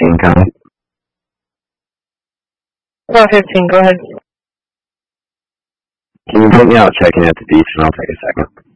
15, Connie? About 15, go ahead. Can you put me out checking at the beach and I'll take a second?